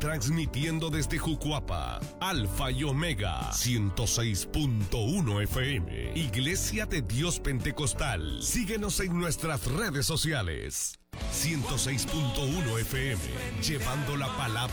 transmitiendo desde Jucuapa, Alfa y Omega, 106.1 FM, Iglesia de Dios Pentecostal. Síguenos en nuestras redes sociales. 106.1 FM, llevando la palabra